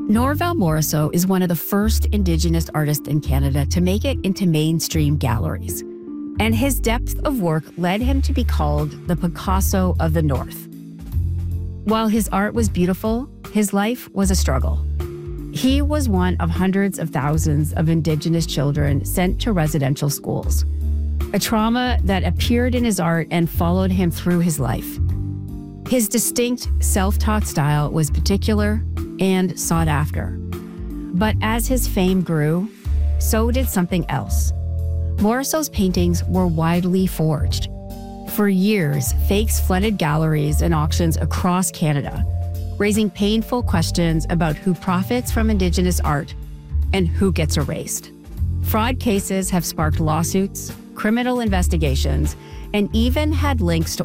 Norval Morrisseau is one of the first Indigenous artists in Canada to make it into mainstream galleries, and his depth of work led him to be called the Picasso of the North. While his art was beautiful, his life was a struggle. He was one of hundreds of thousands of Indigenous children sent to residential schools, a trauma that appeared in his art and followed him through his life. His distinct, self-taught style was particular and sought after. But as his fame grew, so did something else. Morrisseau's paintings were widely forged. For years, fakes flooded galleries and auctions across Canada, raising painful questions about who profits from Indigenous art and who gets erased. Fraud cases have sparked lawsuits, criminal investigations, and even had links to